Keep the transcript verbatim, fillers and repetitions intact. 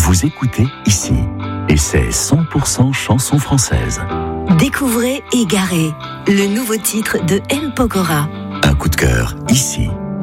Vous écoutez ici. Et c'est cent pour cent chanson française. Découvrez Égaré, le nouveau titre de M. Pokora. Un coup de cœur ici.